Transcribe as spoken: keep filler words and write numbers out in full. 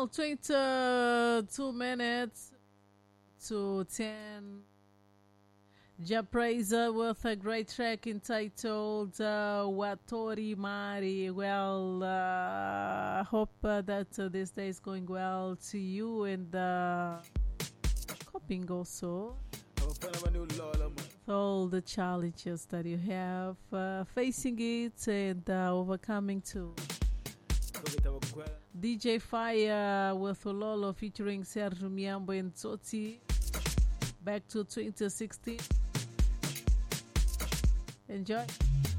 Well, twenty-two minutes to ten. Ja Praiser with a great track entitled uh, Watori Mari. Well, I uh, hope uh, that uh, this day is going well to you and uh, coping also with all the challenges that you have, uh, facing it and uh, overcoming too. D J Fire with Ololo featuring Sergio Miambo and Tsotsi. Back to twenty sixteen. Enjoy.